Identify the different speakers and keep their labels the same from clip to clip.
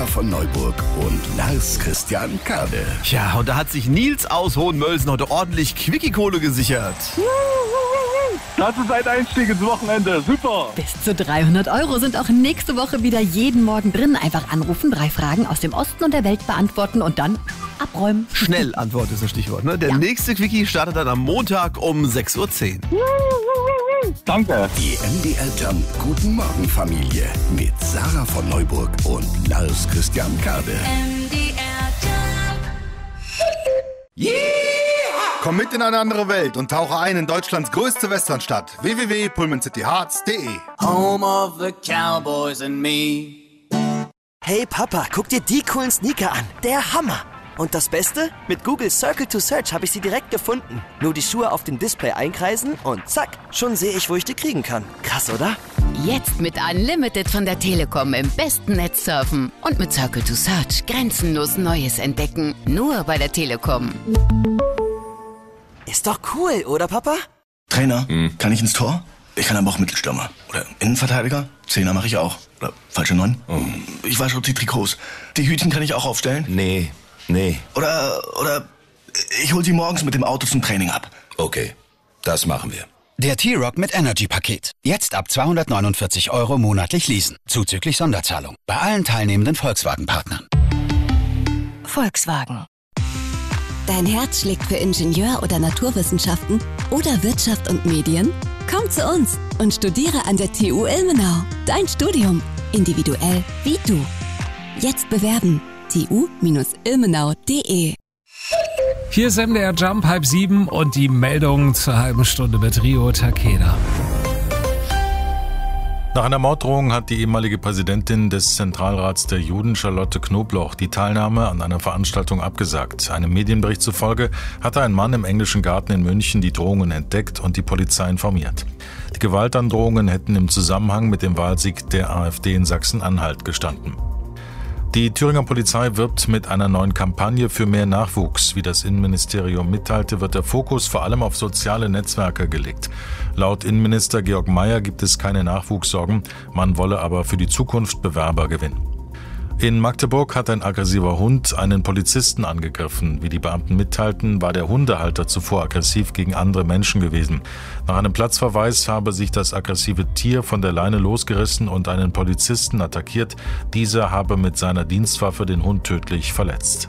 Speaker 1: Sarah von Neuburg und Lars Christian Kade.
Speaker 2: Ja, und da hat sich Nils aus Hohenmölsen heute ordentlich Quickie-Kohle gesichert.
Speaker 3: Das ist ein Einstieg ins Wochenende. Super.
Speaker 4: Bis zu 300 € sind auch nächste Woche wieder jeden Morgen drin. Einfach anrufen, 3 Fragen aus dem Osten und der Welt beantworten und dann abräumen.
Speaker 2: Schnell Antwort ist das Stichwort, ne? Der nächste Quickie startet dann am Montag um 6:10 Uhr.
Speaker 3: Danke.
Speaker 1: Die MDR Jump Guten Morgen Familie mit Sarah von Neuburg und Lars Christian Kade.
Speaker 5: Komm mit in eine andere Welt und tauche ein in Deutschlands größte Westernstadt. www.pullmancityhearts.de.
Speaker 6: Home of the Cowboys and me.
Speaker 7: Hey Papa, guck dir die coolen Sneaker an. Der Hammer. Und das Beste? Mit Google Circle to Search habe ich sie direkt gefunden. Nur die Schuhe auf dem Display einkreisen und zack, schon sehe ich, wo ich die kriegen kann. Krass, oder?
Speaker 8: Jetzt mit Unlimited von der Telekom im besten Netz surfen. Und mit Circle to Search grenzenlos Neues entdecken. Nur bei der Telekom.
Speaker 7: Ist doch cool, oder Papa?
Speaker 9: Trainer, kann ich ins Tor? Ich kann aber auch Mittelstürmer. Oder Innenverteidiger? Zehner mache ich auch. Oder falsche 9? Ich wasche die Trikots. Die Hütchen kann ich auch aufstellen?
Speaker 10: Nee.
Speaker 9: Oder ich hol sie morgens mit dem Auto zum Training ab.
Speaker 10: Okay, das machen wir.
Speaker 11: Der T-Rock mit Energy-Paket. Jetzt ab 249 € monatlich leasen. Zuzüglich Sonderzahlung. Bei allen teilnehmenden Volkswagen-Partnern.
Speaker 12: Volkswagen. Dein Herz schlägt für Ingenieur- oder Naturwissenschaften oder Wirtschaft und Medien? Komm zu uns und studiere an der TU Ilmenau. Dein Studium. Individuell wie du. Jetzt bewerben. tu-ilmenau.de.
Speaker 13: Hier ist MDR Jump 6:30 und die Meldung zur halben Stunde mit Rio Takeda.
Speaker 14: Nach einer Morddrohung hat die ehemalige Präsidentin des Zentralrats der Juden, Charlotte Knobloch, die Teilnahme an einer Veranstaltung abgesagt. Einem Medienbericht zufolge hatte ein Mann im Englischen Garten in München die Drohungen entdeckt und die Polizei informiert. Die Gewaltandrohungen hätten im Zusammenhang mit dem Wahlsieg der AfD in Sachsen-Anhalt gestanden. Die Thüringer Polizei wirbt mit einer neuen Kampagne für mehr Nachwuchs. Wie das Innenministerium mitteilte, wird der Fokus vor allem auf soziale Netzwerke gelegt. Laut Innenminister Georg Mayer gibt es keine Nachwuchssorgen, man wolle aber für die Zukunft Bewerber gewinnen. In Magdeburg hat ein aggressiver Hund einen Polizisten angegriffen. Wie die Beamten mitteilten, war der Hundehalter zuvor aggressiv gegen andere Menschen gewesen. Nach einem Platzverweis habe sich das aggressive Tier von der Leine losgerissen und einen Polizisten attackiert. Dieser habe mit seiner Dienstwaffe den Hund tödlich verletzt.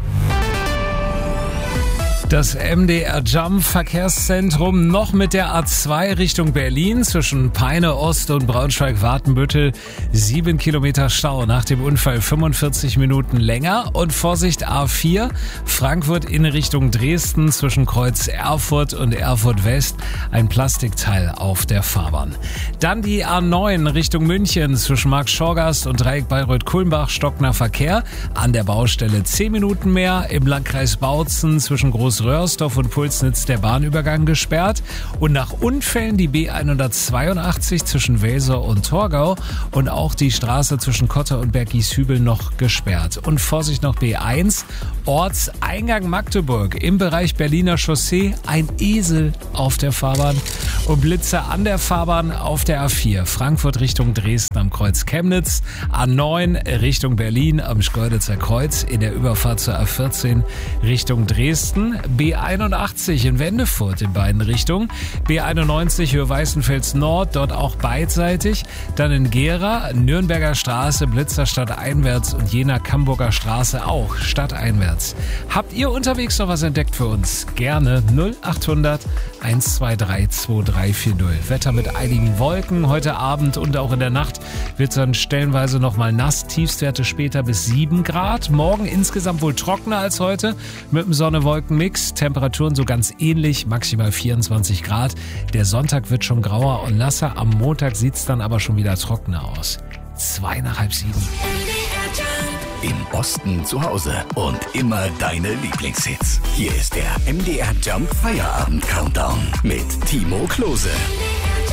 Speaker 13: Das MDR Jump Verkehrszentrum noch mit der A2 Richtung Berlin zwischen Peine Ost und Braunschweig-Watenbüttel. 7 Kilometer Stau nach dem Unfall, 45 Minuten länger. Und Vorsicht A4 Frankfurt in Richtung Dresden zwischen Kreuz Erfurt und Erfurt West. Ein Plastikteil auf der Fahrbahn. Dann die A9 Richtung München zwischen Markt-Schorgast und Dreieck Bayreuth-Kulmbach. Stockner Verkehr. An der Baustelle 10 Minuten mehr. Im Landkreis Bautzen zwischen Groß-Röhrsdorf und Pulsnitz der Bahnübergang gesperrt und nach Unfällen die B182 zwischen Welser und Torgau und auch die Straße zwischen Kotter und Bergieshübel noch gesperrt. Und Vorsicht noch B1, Ortseingang Magdeburg im Bereich Berliner Chaussee, ein Esel auf der Fahrbahn und Blitze an der Fahrbahn auf der A4, Frankfurt Richtung Dresden am Kreuz Chemnitz, A9 Richtung Berlin am Schkeuditzer Kreuz, in der Überfahrt zur A14 Richtung Dresden, B81 in Wendefurt in beiden Richtungen, B91 Höhe Weißenfels Nord, dort auch beidseitig, dann in Gera, Nürnberger Straße, Blitzer stadteinwärts und Jena-Camburger Straße auch stadteinwärts. Habt ihr unterwegs noch was entdeckt für uns? Gerne 0800 123 2340. Wetter mit einigen Wolken heute Abend und auch in der Nacht wird es dann stellenweise nochmal nass, Tiefstwerte später bis 7 Grad. Morgen insgesamt wohl trockener als heute mit dem Sonne-Wolken-Mix. Temperaturen so ganz ähnlich, maximal 24 Grad. Der Sonntag wird schon grauer und nasser. Am Montag sieht es dann aber schon wieder trockener aus. 6:30.
Speaker 1: Im Osten zu Hause und immer deine Lieblingshits. Hier ist der MDR Jump Feierabend Countdown mit Timo Klose.